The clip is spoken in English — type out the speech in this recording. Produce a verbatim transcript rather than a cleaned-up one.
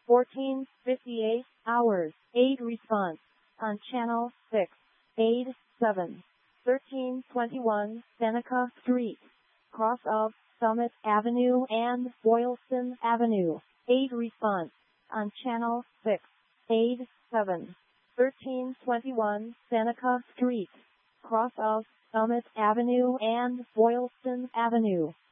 fourteen fifty-eight hours, aid response on channel six. Aid seven. thirteen twenty-one Seneca Street, cross of Summit Avenue and Boylston Avenue. Aid response on channel six. Aid seven. thirteen twenty-one Seneca Street, cross of Summit Avenue and Boylston Avenue.